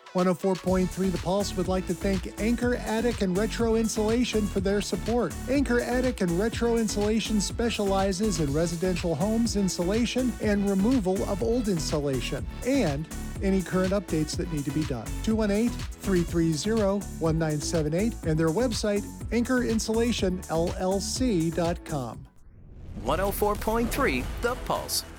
104.3 The Pulse would like to thank Anchor Attic and Retro Insulation for their support. Anchor Attic and Retro Insulation specializes in residential homes insulation and removal of old insulation and any current updates that need to be done. 218-330-1978 and their website, anchorinsulationllc.com. 104.3 The Pulse.